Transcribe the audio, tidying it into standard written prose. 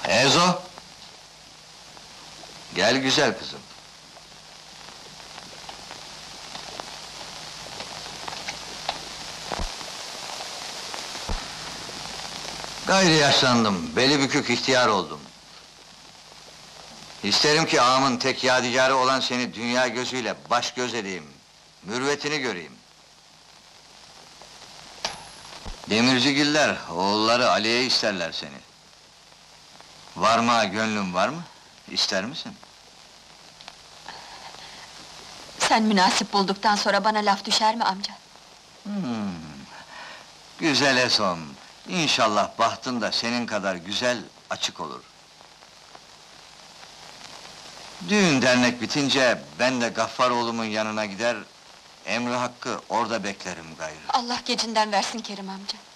Ezo! Gel güzel kızım. Gayri yaşlandım, beli bükük ihtiyar oldum. İsterim ki ağamın tek yadigarı olan seni dünya gözüyle baş göz edeyim. Mürüvvetini göreyim. Demircigiller, oğulları Ali'ye isterler seni. Varma gönlün var mı? İster misin? Sen münasip bulduktan sonra bana laf düşer mi amca? Güzel Esom, İnşallah bahtın da senin kadar güzel, açık olur. Düğün dernek bitince, ben de Gaffaroğlu'mun yanına gider... ...emri hakkı orada beklerim gayrı. Allah gecinden versin Kerim amca.